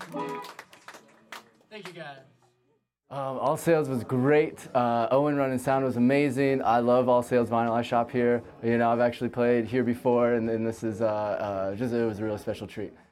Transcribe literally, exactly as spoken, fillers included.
Thank you, guys. Um, All Sales was great. Uh, Owen Running Sound was amazing. I love All Sales Vinyl. I shop here. You know, I've actually played here before, and, and this is uh, uh, just it was a really special treat.